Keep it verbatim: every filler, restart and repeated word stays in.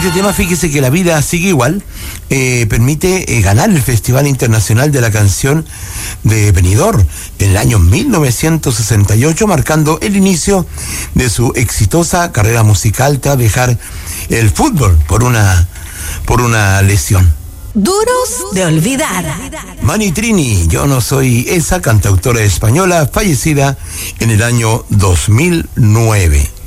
este tema, fíjese que La vida sigue igual, eh, permite eh, ganar el Festival Internacional de la Canción de Benidorm en el año mil novecientos sesenta y ocho, marcando el inicio de su exitosa carrera musical tras dejar el fútbol por una, por una lesión. Duros de olvidar. Mani Trini, yo no soy esa, cantautora española fallecida en el año dos mil nueve.